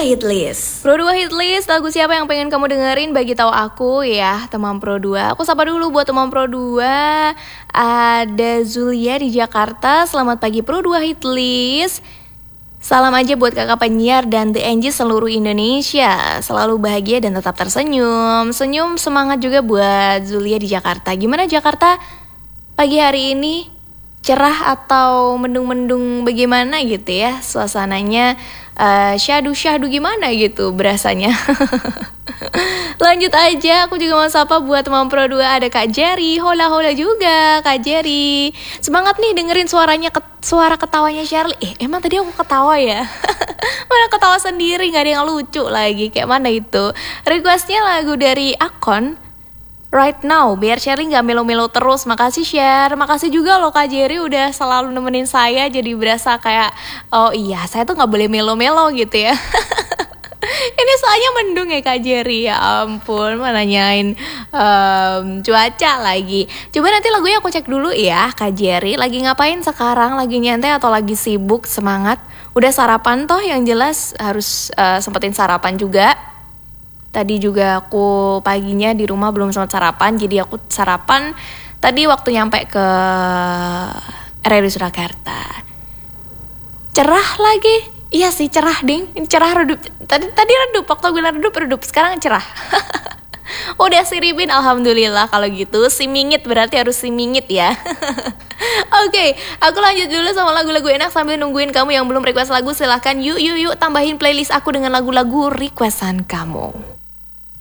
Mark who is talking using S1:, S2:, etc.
S1: Hit List.
S2: Pro 2 Hit List, lagu siapa yang pengen kamu dengerin? Bagi tahu aku ya, teman Pro 2. Aku sapa dulu buat teman Pro 2. Ada Zulia di Jakarta. Selamat pagi Pro 2 Hit List. Salam aja buat kakak penyiar dan The Angie seluruh Indonesia. Selalu bahagia dan tetap tersenyum. Senyum semangat juga buat Zulia di Jakarta. Gimana Jakarta pagi hari ini? Cerah atau mendung-mendung bagaimana gitu ya suasananya, syahdu gimana gitu berasanya. Lanjut aja, aku juga mau sapa buat teman Pro 2. Ada Kak Jerry, hola juga Kak Jerry. Semangat nih dengerin suara ketawanya Shirley. Emang tadi aku ketawa ya? Mana ketawa sendiri, gak ada yang lucu lagi. Kayak mana itu? Requestnya lagu dari Akon, Right Now, biar Shirley gak melo-melo terus. Makasih share. Makasih juga loh Kak Jerry udah selalu nemenin saya. Jadi berasa kayak, oh iya saya tuh gak boleh melo-melo gitu ya. Ini soalnya mendung ya Kak Jerry. Ya ampun, mana nanyain cuaca lagi. Coba nanti lagunya aku cek dulu ya Kak Jerry. Lagi ngapain sekarang? Lagi nyantai atau lagi sibuk? Semangat. Udah sarapan toh, yang jelas harus sempetin sarapan juga. Tadi juga aku paginya di rumah belum sempat sarapan, jadi aku sarapan tadi waktu nyampe ke RRI Surakarta. Cerah lagi, iya sih cerah ding, cerah redup. Tadi redup, waktu gue redup, sekarang cerah. Udah siripin, alhamdulillah kalau gitu. Si mingit berarti harus si mingit ya. Oke, aku lanjut dulu sama lagu-lagu enak sambil nungguin kamu yang belum request lagu. Silahkan yuk tambahin playlist aku dengan lagu-lagu requestan kamu.